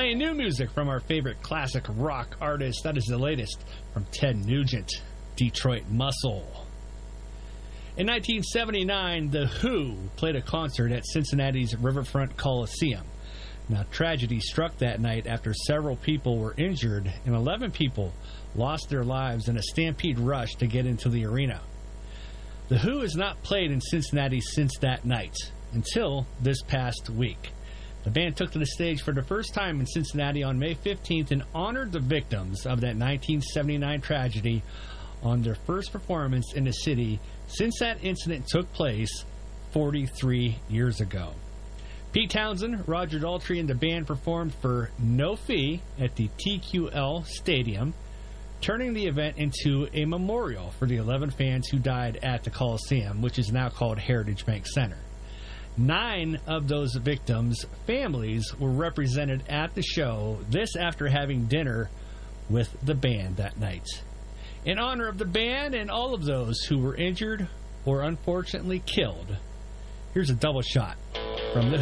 Playing new music from our favorite classic rock artist. That is the latest from Ted Nugent, Detroit Muscle. In 1979, The Who played a concert at Cincinnati's Riverfront Coliseum. Now, tragedy struck that night after several people were injured and 11 people lost their lives in a stampede rush to get into the arena. The Who has not played in Cincinnati since that night, until this past week. The band took to the stage for the first time in Cincinnati on May 15th and honored the victims of that 1979 tragedy on their first performance in the city since that incident took place 43 years ago. Pete Townsend, Roger Daltrey, and the band performed for no fee at the TQL Stadium, turning the event into a memorial for the 11 fans who died at the Coliseum, which is now called Heritage Bank Center. 9 of those victims' families were represented at the show, this after having dinner with the band that night. In honor of the band and all of those who were injured or unfortunately killed, here's a double shot from the